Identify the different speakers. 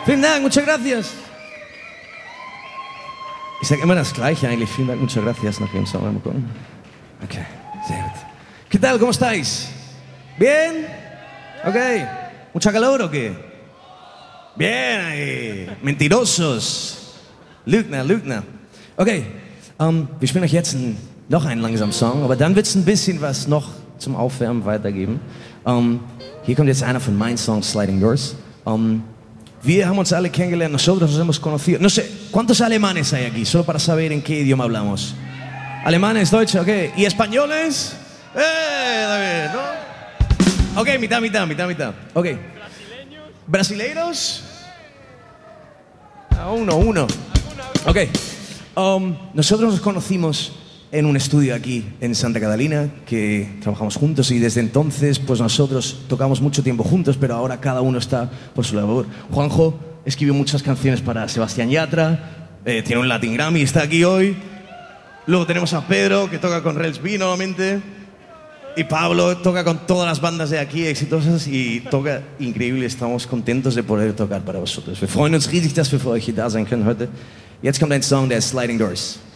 Speaker 1: Vielen Dank, muchas gracias. Ich sage immer das Gleiche eigentlich. Vielen Dank, muchas gracias. Nach dem Song mal gucken. Okay, sehr gut. ¿Qué tal? ¿Cómo estáis? ¿Bien? Okay. ¿Mucha calor o qué? Bien ahí. Mentirosos. Lügner, Lügner. Okay, wir spielen euch jetzt noch einen langsamen Song, aber dann wird es ein bisschen was noch zum Aufwärmen weitergeben. Hier kommt jetzt einer von meinen Songs, Sliding Doors. Wir haben uns alle kennengelernt, nosotros nos hemos conocido. No sé, ¿cuántos alemanes hay aquí? Solo para saber en qué idioma hablamos. Alemanes, Deutsch, ok. ¿Y españoles? Está bien, ¿no? Ok, mitad. Ok. ¿Brasileiros? Uno. Ok. Nosotros nos conocimos en un estudio aquí en Santa Catalina, que trabajamos juntos y desde entonces pues nosotros tocamos mucho tiempo juntos, pero ahora cada uno está por su labor. Juanjo escribió muchas canciones para Sebastián Yatra, tiene un Latin Grammy, está aquí hoy. Luego tenemos a Pedro, que toca con Rels B nuevamente, y Pablo toca con todas las bandas de aquí exitosas y toca increíble. Estamos contentos de poder tocar para vosotros. Wir freuen uns riesig, dass wir für euch hier da sein können heute. Jetzt kommt ein Song, der ist Sliding Doors.